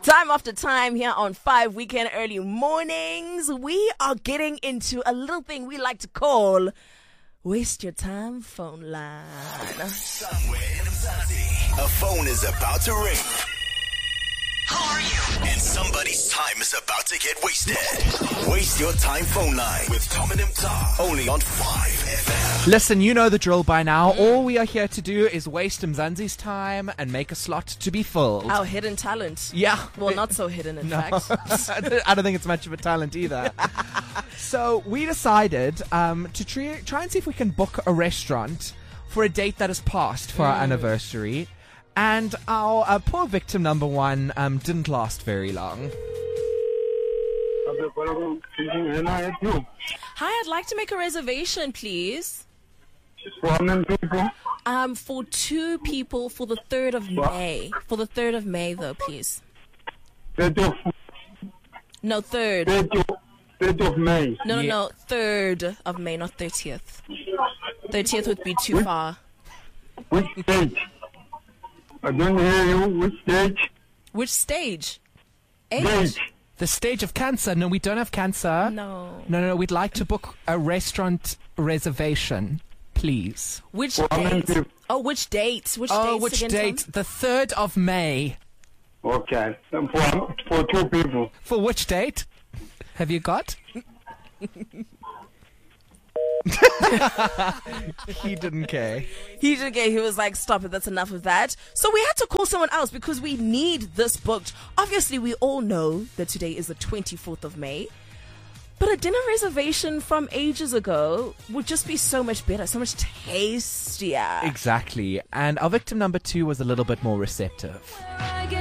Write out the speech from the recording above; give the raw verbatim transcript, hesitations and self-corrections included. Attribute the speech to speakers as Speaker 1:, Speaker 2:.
Speaker 1: Time after time here on Five Weekend Early Mornings, we are getting into a little thing we like to call Waste Your Time Phone Line.
Speaker 2: Somewhere in Mzansi, a phone is about to ring. Who are you? And somebody's time is about to get wasted. Waste Your Time Phone Line with Tom and Mta, only on five F M.
Speaker 3: Listen, you know the drill by now. All we are here to do is waste Mzansi's time and make a slot to be filled.
Speaker 1: Our hidden talent.
Speaker 3: Yeah.
Speaker 1: Well, not so hidden, in
Speaker 3: No.
Speaker 1: fact.
Speaker 3: I don't think it's much of a talent either. So we decided um, to try, try and see if we can book a restaurant for a date that has passed for our anniversary. And our uh, poor victim number one um, didn't last very long.
Speaker 1: Hi, I'd like to make a reservation, please.
Speaker 4: For how many people?
Speaker 1: Um, for two people for the third of May. For the third of May, though, please.
Speaker 4: third of,
Speaker 1: No, third.
Speaker 4: third of, third of May.
Speaker 1: No, no,
Speaker 3: Yeah.
Speaker 1: no. Third of May, not thirtieth. Thirtieth would be too far.
Speaker 4: Which stage? I don't hear you. Which stage?
Speaker 1: Which stage? Eight?
Speaker 4: Stage.
Speaker 3: The stage of cancer. No, we don't have cancer.
Speaker 1: No.
Speaker 3: No, no, no. We'd like to book a restaurant reservation, please.
Speaker 1: Which
Speaker 4: For how many
Speaker 1: date?
Speaker 4: people?
Speaker 1: Oh, which date? Which
Speaker 3: Oh,
Speaker 1: dates
Speaker 3: which
Speaker 1: again,
Speaker 3: date?
Speaker 1: Tom?
Speaker 3: The third of May.
Speaker 4: Okay. And For, for two people.
Speaker 3: For which date? Have you got? He didn't care.
Speaker 1: He didn't get. He was like, "Stop it! That's enough of that." So we had to call someone else because we need this booked. Obviously, we all know that today is the twenty-fourth of May, but a dinner reservation from ages ago would just be so much better, so much tastier.
Speaker 3: Exactly. And our victim number two was a little bit more receptive.
Speaker 5: I get